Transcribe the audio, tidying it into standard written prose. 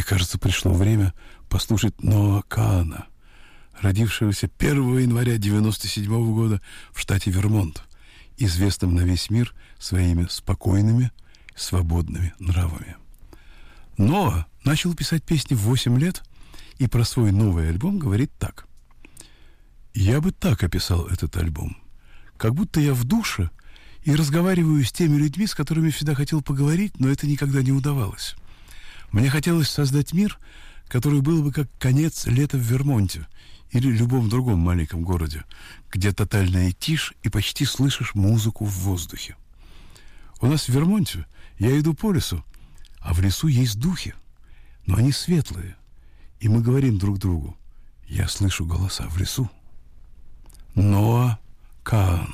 кажется, пришло время послушать Ноа Каана, родившегося 1 января 1997 года в штате Вермонт, известным на весь мир своими спокойными, свободными нравами. Ноа начал писать песни в 8 лет и про свой новый альбом говорит так. «Я бы так описал этот альбом. Как будто я в душе и разговариваю с теми людьми, с которыми всегда хотел поговорить, но это никогда не удавалось. Мне хотелось создать мир, который был бы как конец лета в Вермонте или любом другом маленьком городе, где тотальная тишь и почти слышишь музыку в воздухе. У нас в Вермонте я иду по лесу, а в лесу есть духи, но они светлые, и мы говорим друг другу: я слышу голоса в лесу». Ноа Каан.